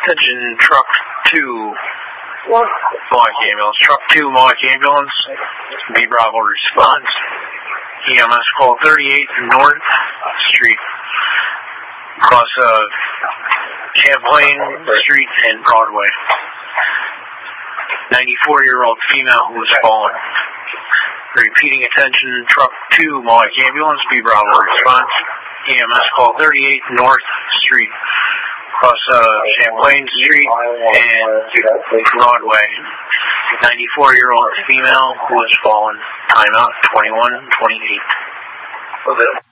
Attention, truck 2, Mohawk Ambulance. Truck 2, Mohawk Ambulance. B Bravo response. EMS call 38 North Street. Across Champlain Street and Broadway. 94-year-old female who was fallen. Repeating attention, truck 2, Mohawk Ambulance, B Bravo response. EMS call 38 North Street. Across Champlain Street and Broadway. 94-year-old female who was fallen. Timeout 21:28.